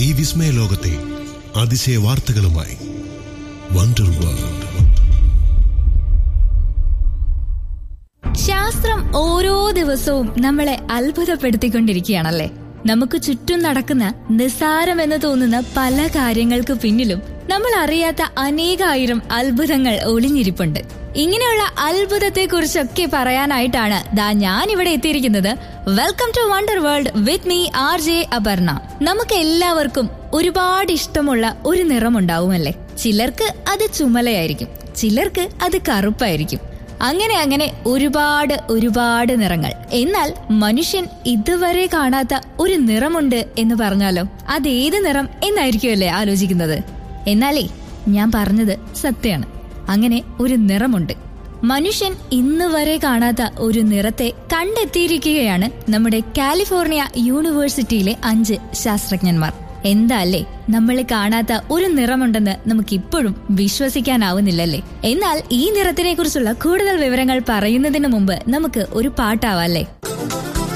ഈ വിസ്മയ ലോകത്തെ അതിശയ വാർത്തകളുമായി വണ്ടർ വേൾഡ്. ശാസ്ത്രം ഓരോ ദിവസവും നമ്മളെ അത്ഭുതപ്പെടുത്തിക്കൊണ്ടിരിക്കുകയാണല്ലേ. നമുക്ക് ചുറ്റും നടക്കുന്ന നിസ്സാരമെന്ന് തോന്നുന്ന പല കാര്യങ്ങൾക്ക് പിന്നിലും നമ്മൾ അറിയാത്ത അനേകായിരം അത്ഭുതങ്ങൾ ഒളിഞ്ഞിരിപ്പുണ്ട്. ഇങ്ങനെയുള്ള അത്ഭുതത്തെ കുറിച്ചൊക്കെ പറയാനായിട്ടാണ് ഞാൻ ഇവിടെ എത്തിയിരിക്കുന്നത്. Welcome to wonder world with me RJ Aparna. നമുക്ക് എല്ലാവർക്കും ഒരുപാട് ഇഷ്ടമുള്ള ഒരു നിറമുണ്ടാവുമല്ലേ. ചിലർക്ക് അത് ചുമലയായിരിക്കും, ചിലർക്ക് അത് കറുപ്പായിരിക്കും. അങ്ങനെ ഒരുപാട് നിറങ്ങൾ. എന്നാൽ മനുഷ്യൻ ഇതുവരെ കാണാത്ത ഒരു നിറമുണ്ട് എന്ന് പറഞ്ഞാലോ, അതേത് നിറം എന്നായിരിക്കുമല്ലേ ആലോചിക്കുന്നത്. എന്നാലേ ഞാൻ പറഞ്ഞത് സത്യമാണ്. അങ്ങനെ ഒരു നിറമുണ്ട്. മനുഷ്യൻ ഇന്ന് വരെ കാണാത്ത ഒരു നിറത്തെ കണ്ടെത്തിയിരിക്കുകയാണ് നമ്മുടെ കാലിഫോർണിയ യൂണിവേഴ്സിറ്റിയിലെ 5 ശാസ്ത്രജ്ഞന്മാർ. എന്താല്ലേ, നമ്മൾ കാണാത്ത ഒരു നിറമുണ്ടെന്ന് നമുക്കിപ്പോഴും വിശ്വസിക്കാനാവുന്നില്ലല്ലേ. എന്നാൽ ഈ നിറത്തിനെ കുറിച്ചുള്ള കൂടുതൽ വിവരങ്ങൾ പറയുന്നതിന് മുമ്പ് നമുക്ക് ഒരു പാട്ടാവാല്ലേ.